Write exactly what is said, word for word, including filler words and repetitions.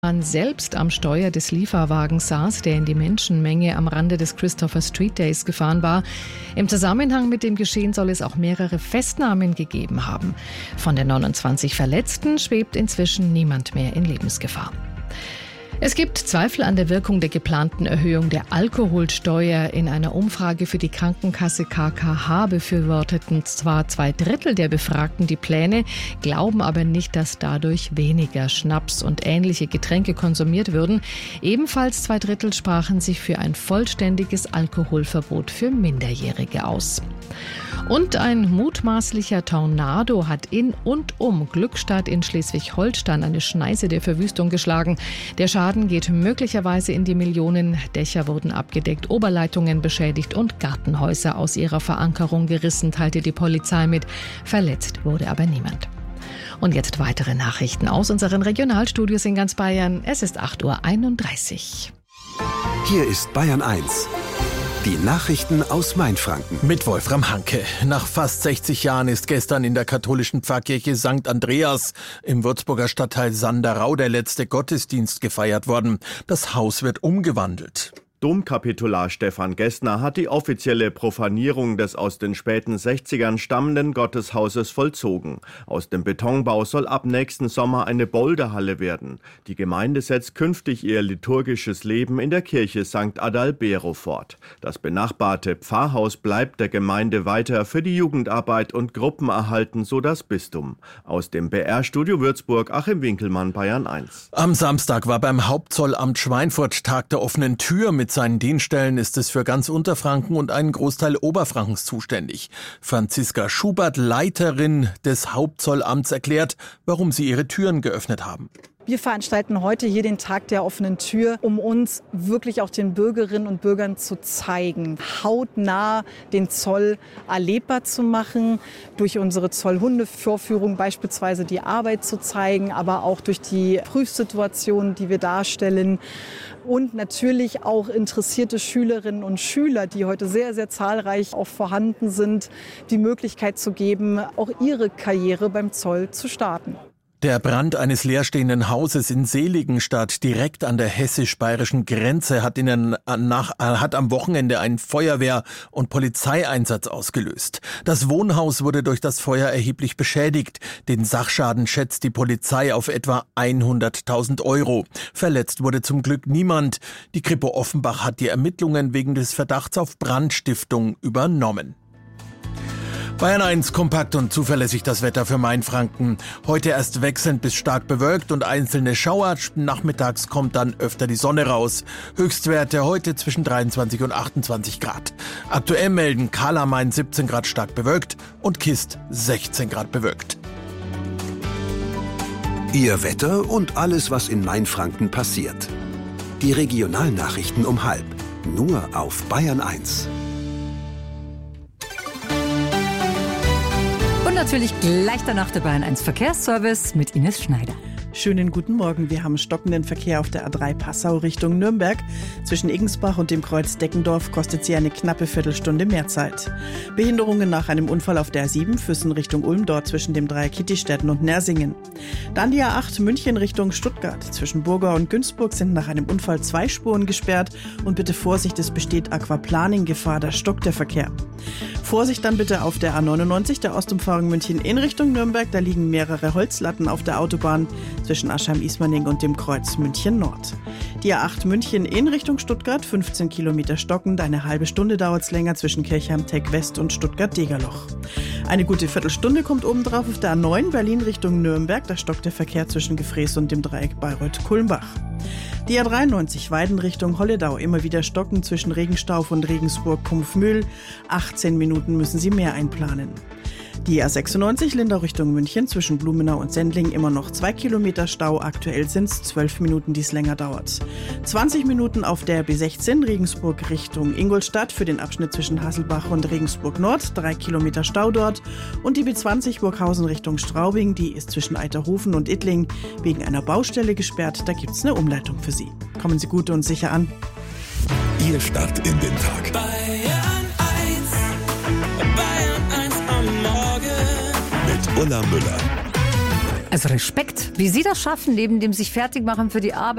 Autofahrerin selbst am Steuer des Lieferwagens saß, der in die Menschenmenge am Rande des Christopher Street Days gefahren war. Im Zusammenhang mit dem Geschehen soll es auch mehrere Festnahmen gegeben haben. Von den neunundzwanzig Verletzten schwebt inzwischen niemand mehr in Lebensgefahr. Es gibt Zweifel an der Wirkung der geplanten Erhöhung der Alkoholsteuer. In einer Umfrage für die Krankenkasse K K H befürworteten zwar zwei Drittel der Befragten die Pläne, glauben aber nicht, dass dadurch weniger Schnaps und ähnliche Getränke konsumiert würden. Ebenfalls zwei Drittel sprachen sich für ein vollständiges Alkoholverbot für Minderjährige aus. Und ein mutmaßlicher Tornado hat in und um Glückstadt in Schleswig-Holstein eine Schneise der Verwüstung geschlagen. Der Schaden geht möglicherweise in die Millionen. Dächer wurden abgedeckt, Oberleitungen beschädigt und Gartenhäuser aus ihrer Verankerung gerissen, teilte die Polizei mit. Verletzt wurde aber niemand. Und jetzt weitere Nachrichten aus unseren Regionalstudios in ganz Bayern. Es ist acht Uhr einunddreißig. Hier ist Bayern eins. Die Nachrichten aus Mainfranken. Mit Wolfram Hanke. Nach fast sechzig Jahren ist gestern in der katholischen Pfarrkirche Sankt Andreas im Würzburger Stadtteil Sanderau der letzte Gottesdienst gefeiert worden. Das Haus wird umgewandelt. Domkapitular Stefan Gessner hat die offizielle Profanierung des aus den späten sechzigern stammenden Gotteshauses vollzogen. Aus dem Betonbau soll ab nächsten Sommer eine Boulderhalle werden. Die Gemeinde setzt künftig ihr liturgisches Leben in der Kirche Sankt Adalbero fort. Das benachbarte Pfarrhaus bleibt der Gemeinde weiter für die Jugendarbeit und Gruppen erhalten, so das Bistum. Aus dem B R-Studio Würzburg, Achim Winkelmann, Bayern eins. Am Samstag war beim Hauptzollamt Schweinfurt Tag der offenen Tür. Mit seinen Dienststellen ist es für ganz Unterfranken und einen Großteil Oberfrankens zuständig. Franziska Schubert, Leiterin des Hauptzollamts, erklärt, warum sie ihre Türen geöffnet haben. Wir veranstalten heute hier den Tag der offenen Tür, um uns wirklich auch den Bürgerinnen und Bürgern zu zeigen, hautnah den Zoll erlebbar zu machen, durch unsere Zollhundevorführung beispielsweise die Arbeit zu zeigen, aber auch durch die Prüfsituationen, die wir darstellen. Und natürlich auch interessierte Schülerinnen und Schüler, die heute sehr, sehr zahlreich auch vorhanden sind, die Möglichkeit zu geben, auch ihre Karriere beim Zoll zu starten. Der Brand eines leerstehenden Hauses in Seligenstadt, direkt an der hessisch-bayerischen Grenze, hat, in den, nach, hat am Wochenende einen Feuerwehr- und Polizeieinsatz ausgelöst. Das Wohnhaus wurde durch das Feuer erheblich beschädigt. Den Sachschaden schätzt die Polizei auf etwa hunderttausend Euro. Verletzt wurde zum Glück niemand. Die Kripo Offenbach hat die Ermittlungen wegen des Verdachts auf Brandstiftung übernommen. Bayern eins, kompakt und zuverlässig das Wetter für Mainfranken. Heute erst wechselnd bis stark bewölkt und einzelne Schauer. Nachmittags kommt dann öfter die Sonne raus. Höchstwerte heute zwischen dreiundzwanzig und achtundzwanzig Grad. Aktuell melden Karl am Main siebzehn Grad stark bewölkt und Kist sechzehn Grad bewölkt. Ihr Wetter und alles, was in Mainfranken passiert. Die Regionalnachrichten um halb. Nur auf Bayern eins. Und natürlich gleich danach der Bayern eins Verkehrsservice mit Ines Schneider. Schönen guten Morgen. Wir haben stockenden Verkehr auf der A drei Passau Richtung Nürnberg. Zwischen Egensbach und dem Kreuz Deckendorf kostet sie eine knappe Viertelstunde mehr Zeit. Behinderungen nach einem Unfall auf der A sieben Füssen Richtung Ulm, dort zwischen dem Dreieck Kittistätten und Nersingen. Dann die A acht München Richtung Stuttgart. Zwischen Burgau und Günzburg sind nach einem Unfall zwei Spuren gesperrt. Und bitte Vorsicht, es besteht Aquaplaning-Gefahr, da stockt der Verkehr. Vorsicht dann bitte auf der A neunundneunzig, der Ostumfahrung München in Richtung Nürnberg. Da liegen mehrere Holzlatten auf der Autobahn zwischen Aschheim-Ismaning und dem Kreuz München Nord. Die A acht München in Richtung Stuttgart, fünfzehn Kilometer stockend, eine halbe Stunde dauert es länger zwischen Kirchheim-Teck West und Stuttgart-Degerloch. Eine gute Viertelstunde kommt obendrauf auf der A neun Berlin Richtung Nürnberg, da stockt der Verkehr zwischen Gefrees und dem Dreieck Bayreuth-Kulmbach. Die A dreiundneunzig Weiden Richtung Holledau, immer wieder stockend zwischen Regenstauf und Regensburg-Kumpfmühl, achtzehn Minuten müssen Sie mehr einplanen. Die A sechsundneunzig Lindau Richtung München zwischen Blumenau und Sendling immer noch zwei Kilometer Stau. Aktuell sind es zwölf Minuten, die es länger dauert. zwanzig Minuten auf der B sechzehn Regensburg Richtung Ingolstadt für den Abschnitt zwischen Hasselbach und Regensburg Nord. drei Kilometer Stau dort. Und die B zwanzig Burghausen Richtung Straubing, die ist zwischen Eiterhofen und Ittling wegen einer Baustelle gesperrt. Da gibt es eine Umleitung für Sie. Kommen Sie gut und sicher an. Ihr Start in den Tag. Bayern eins, Bayern eins am Morgen. Mit Ulla Müller. Also Respekt, wie Sie das schaffen, neben dem sich Fertigmachen für die Arbeit.